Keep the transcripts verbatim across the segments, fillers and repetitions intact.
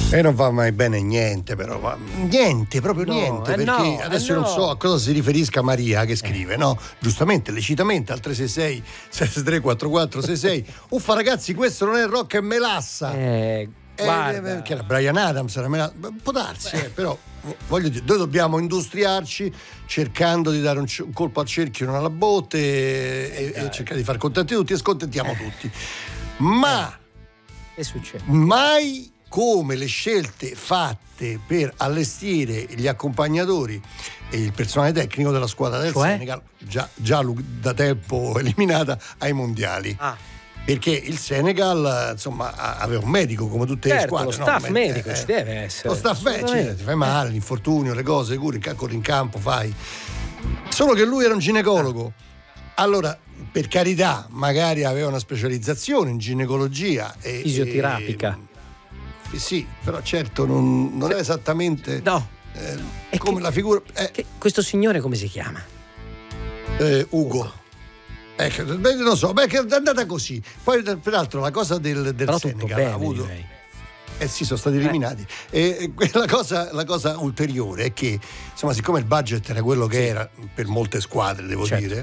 E non va mai bene niente, però ma niente, proprio No, niente, eh perché no, adesso eh io non no. so a cosa si riferisca Maria che scrive, no? Giustamente, lecitamente al tre sei sei sei tre quattro quattro sei sei. Uffa ragazzi, questo non è rock e melassa. Eh, Eh, guarda. eh, che era Brian Adams, era mela- può darsi, eh, però voglio dire, noi dobbiamo industriarci cercando di dare un, c- un colpo al cerchio, non alla botte e, e cercare di far contenti tutti e scontentiamo tutti. Ma Che succede? mai come le scelte fatte per allestire gli accompagnatori e il personale tecnico della squadra del Cioè? Senegal, già, già lu- da tempo eliminata ai mondiali. Ah, Perché il Senegal, insomma, a- aveva un medico come tutte le certo, squadre. lo no? staff Me- medico eh, ci deve essere. Lo staff eh, assolutamente. ci- ti fai male, l'infortunio, le cose, curi, in ca- corri in campo, fai. Solo che lui era un ginecologo. Allora, per carità, magari aveva una specializzazione in ginecologia e Fisioterapica. e- sì, però certo non, non è esattamente No. eh, E come che- la figura eh, Che- questo signore come si chiama? eh, Ugo. Ecco, beh, non so, beh, che è andata così. Poi, peraltro, la cosa del, del Però tutto Senegal bene, ha avuto. direi. Eh sì, sono stati eliminati. E e la cosa, la cosa ulteriore è che, insomma, siccome il budget era quello che era per molte squadre, devo Certo. dire,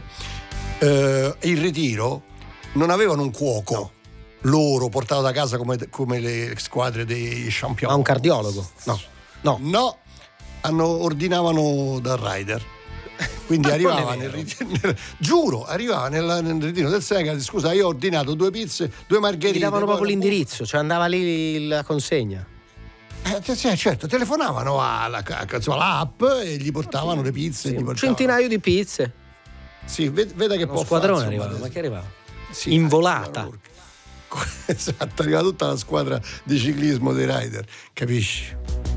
eh, il ritiro non avevano un cuoco loro portato da casa come, come le squadre dei champion. Ma un cardiologo? No. No. No, hanno, ordinavano dal rider. Quindi Ma arrivava non è nel vero. ritiro, giuro, arrivava nel, nel ritiro del Senegal, scusa, io ho ordinato due pizze, due margherite. Gli davano poi- proprio l'indirizzo, cioè andava lì la consegna. Eh, sì, certo, telefonavano alla, a- insomma, all'app e gli portavano le pizze. Sì, gli un portavano. centinaio di pizze. Sì, ved- veda che Uno può squadrone fare, insomma, arrivava, ma che arrivava? sì, in eh, volata. arrivano- Esatto, arriva tutta la squadra di ciclismo dei rider, capisci?